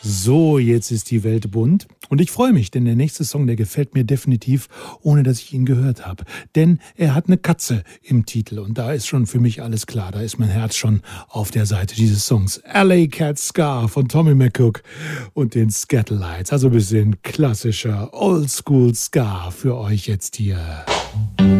So, jetzt ist die Welt bunt und ich freue mich, denn der nächste Song, der gefällt mir definitiv, ohne dass ich ihn gehört habe. Denn er hat eine Katze im Titel und da ist schon für mich alles klar, da ist mein Herz schon auf der Seite dieses Songs. Alley Cat Scar von Tommy McCook und den Skatalites, also ein bisschen klassischer Oldschool Ska für euch jetzt hier.